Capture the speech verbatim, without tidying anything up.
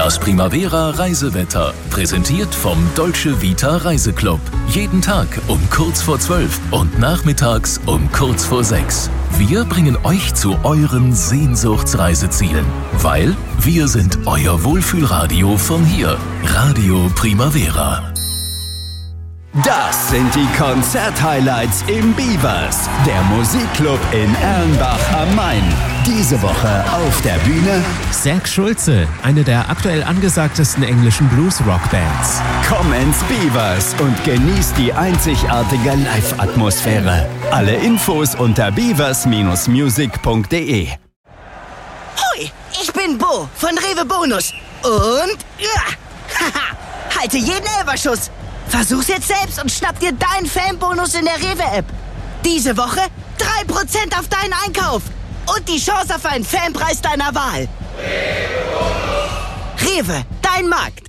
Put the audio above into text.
Das Primavera Reisewetter, präsentiert vom Dolce Vita Reiseclub. Jeden Tag um kurz vor zwölf und nachmittags um kurz vor sechs. Wir bringen euch zu euren Sehnsuchtsreisezielen, weil wir sind euer Wohlfühlradio von hier. Radio Primavera. Das sind die Konzert-Highlights im Beavers, der Musikclub in Erlenbach am Main. Diese Woche auf der Bühne Zach Schulze, eine der aktuell angesagtesten englischen Blues-Rock-Bands. Komm ins Beavers und genieß die einzigartige Live-Atmosphäre. Alle Infos unter beavers Bindestrich music punkt de. Hoi, ich bin Bo von Rewe Bonus. Und ja, haha, halte jeden Elberschuss. Versuch's jetzt selbst und schnapp dir deinen Fanbonus in der Rewe-App. Diese Woche drei Prozent auf deinen Einkauf. Und die Chance auf einen Fanpreis deiner Wahl. Rewe, dein Markt.